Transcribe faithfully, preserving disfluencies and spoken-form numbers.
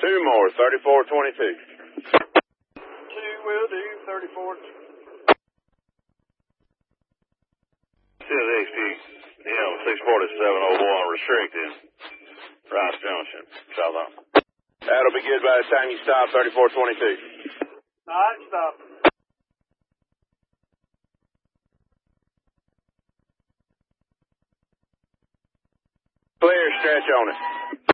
Two more, thirty-four twenty-two. Two will do, thirty-four. Still X P, M six forty-seven oh one restricted. Rice Junction, south on. That'll be good by the time you stop, thirty-four twenty-two. All right, stop. Clear, stretch on it.